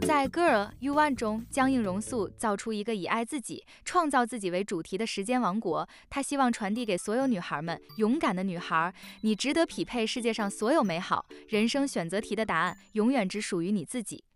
在 Girl You Want 中，江映蓉素造出一个以爱自己、创造自己为主题的时间王国。她希望传递给所有女孩们：勇敢的女孩，你值得匹配世界上所有美好。人生选择题的答案永远只属于你自己。